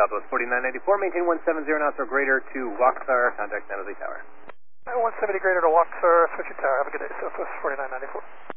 Southwest 4994, maintain 170 knots or greater to Waxar, contact San Jose Tower. 170 greater to Waxar, switching tower, have a good day, Southwest 4994.